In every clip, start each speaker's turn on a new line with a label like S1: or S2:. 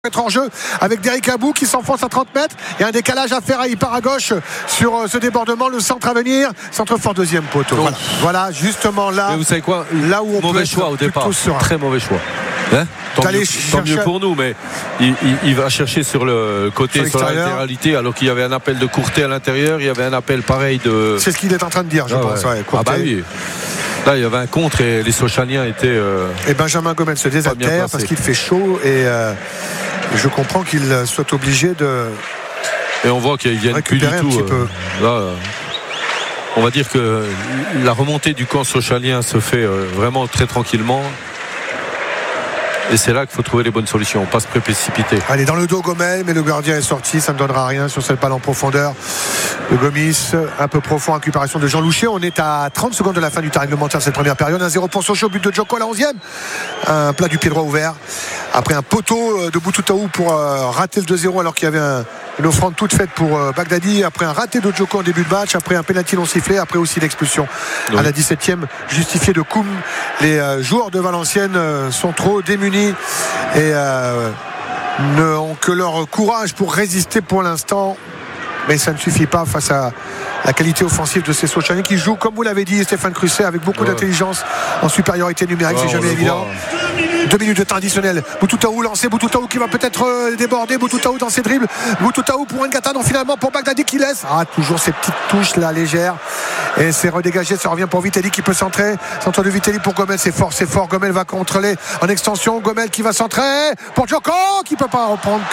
S1: Être en jeu avec Derrick Abou qui s'enfonce à 30 mètres. Il y a un décalage à faire, il part à gauche sur ce débordement, le centre à venir, centre fort deuxième poteau. Voilà, justement là.
S2: Mais vous savez quoi,
S1: là où on
S2: mauvais
S1: peut
S2: choix au départ, très mauvais choix. Hein, tant mieux pour nous, mais il va chercher sur le côté, sur la latéralité, alors qu'il y avait un appel de Courtet à l'intérieur, il y avait un appel pareil de.
S1: C'est ce qu'il est en train de dire, je pense. Ouais,
S2: oui. Là, il y avait un contre et les Sochaliens étaient.
S1: Et Benjamin Gomel se désaltère parce qu'il fait chaud et je comprends qu'il soit obligé de.
S2: Et on voit qu'ils viennent plus du tout. Là, on va dire que la remontée du camp sochalien se fait vraiment très tranquillement. Et c'est là qu'il faut trouver les bonnes solutions, pas se précipiter.
S1: Allez, dans le dos Gomel, mais le gardien est sorti, ça ne donnera rien sur cette balle en profondeur. Le Gomis, un peu profond, récupération de Jean Louchet. On est à 30 secondes de la fin du temps réglementaire de cette première période. 1-0 pour Sochaux, but de Djoko à la 11e. Un plat du pied droit ouvert. Après un poteau de Boutoutaou pour rater le 2-0 alors qu'il y avait une offrande toute faite pour Bagdadi. Après un raté de Djoko en début de match. Après un pénalty non sifflé. Après aussi l'expulsion à la 17e justifiée de Koum. Les joueurs de Valenciennes sont trop démunis et n'ont que leur courage pour résister pour l'instant. Mais ça ne suffit pas face à la qualité offensive de ces Sochaliens qui jouent, comme vous l'avez dit, Stéphane Crusset, avec beaucoup d'intelligence en supériorité numérique. C'est jamais évident. 2 minutes de temps additionnel. Boutoutaou lancé, Boutoutaou qui va peut-être déborder, Boutoutaou dans ses dribbles, Boutoutaou pour Ngata, non finalement pour Bagdadi qui laisse. Toujours ces petites touches là légères. Et c'est redégagé, ça revient pour Vitelli qui peut centrer. Centre de Vitelli pour Gomel, c'est fort. Gomel va contrôler en extension. Gomel qui va centrer pour Djoko qui peut pas reprendre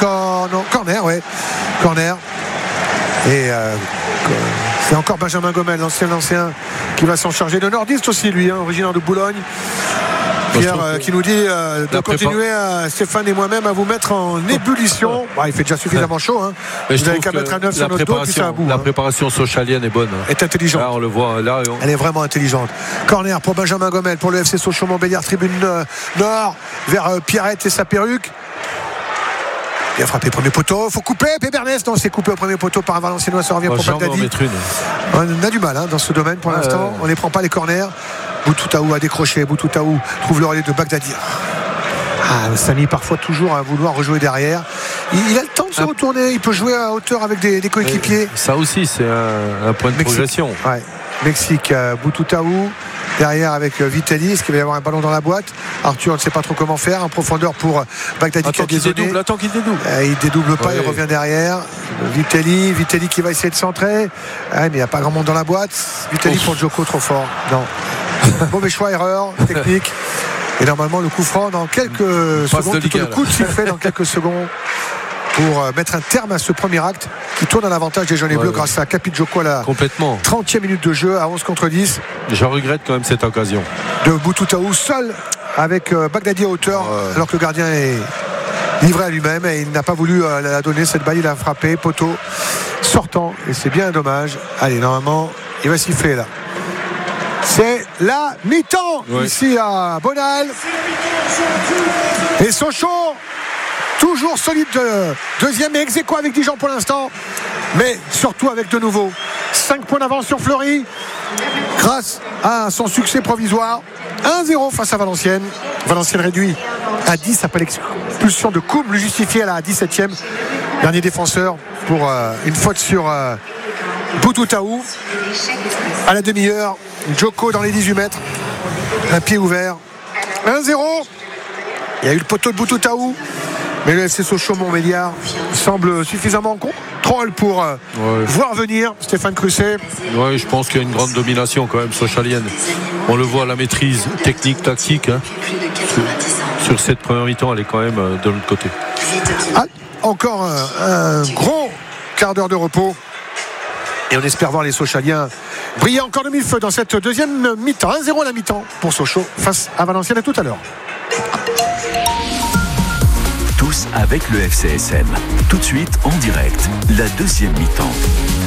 S1: corner. Et c'est encore Benjamin Gomel, l'ancien qui va s'en charger. Le nordiste aussi lui, originaire de Boulogne. Pierre qui nous dit de continuer Stéphane et moi-même à vous mettre en ébullition. Il fait déjà suffisamment chaud. Vous n'avez qu'à mettre un 9 sur notre dos puis c'est un bout.
S2: La préparation sochalienne est bonne.
S1: Est intelligente.
S2: Là on le voit.
S1: Elle est vraiment intelligente. Corner pour Benjamin Gomel pour le FC Sochaux-Montbéliard, tribune nord vers Pierrette et sa perruque. Il a frappé premier poteau, faut couper. Pébernès, non, c'est coupé au premier poteau par un Valenciennois, ça revient pour Bagdadi. On a du mal dans ce domaine pour l'instant. On ne les prend pas les corners. Boutoutaou a décroché. Boutoutaou trouve le relais de Bagdadi. Samy parfois toujours à vouloir rejouer derrière. Il a le temps de se retourner. Il peut jouer à hauteur avec des coéquipiers.
S2: Ça aussi, c'est un point de progression.
S1: Mexique, Boutoutaou. Derrière avec Vitelli, est-ce qu'il va y avoir un ballon dans la boîte? Arthur ne sait pas trop comment faire. En profondeur pour Bagdadi qui a dédoublé.
S2: Attends qu'il dédouble.
S1: Il dédouble pas, il revient derrière. Vitelli qui va essayer de centrer. Mais il n'y a pas grand monde dans la boîte. Vitelli pour Djoko, trop fort. Non. Mauvais choix, erreur technique. Et normalement le coup franc dans quelques secondes. Le coup de sifflet dans quelques secondes. Pour mettre un terme à ce premier acte qui tourne à l'avantage des jaunes et bleus grâce à Capi Djoko à la 30e minute de jeu à 11 contre 10.
S2: Je regrette quand même cette occasion
S1: de Boutoutaou seul avec Bagdadi à hauteur alors que le gardien est livré à lui-même et il n'a pas voulu la donner cette balle. Il a frappé poteau sortant et c'est bien dommage. Allez, normalement il va siffler là. C'est la mi-temps ici à Bonal et Sochaux toujours solide deuxième et ex-aequo avec Dijon pour l'instant, mais surtout avec de nouveau 5 points d'avance sur Fleury grâce à son succès provisoire. 1-0 face à Valenciennes. Valenciennes réduit à 10 après l'expulsion de Koum, le justifié à la 17e. Dernier défenseur pour une faute sur Boutoutaou. À la demi-heure, Djoko dans les 18 mètres, un pied ouvert. 1-0. Il y a eu le poteau de Boutoutaou. Mais le FC Sochaux-Montbéliard semble suffisamment en contrôle pour voir venir Stéphane Crusset.
S2: Je pense qu'il y a une grande domination quand même sochalienne. On le voit, la maîtrise technique, tactique. Sur cette première mi-temps, elle est quand même de l'autre côté.
S1: Encore un gros quart d'heure de repos. Et on espère voir les Sochaliens briller encore de mille feux dans cette deuxième mi-temps. 1-0 à la mi-temps pour Sochaux face à Valenciennes. À tout à l'heure.
S3: Tous avec le FCSM. Tout de suite en direct, la deuxième mi-temps.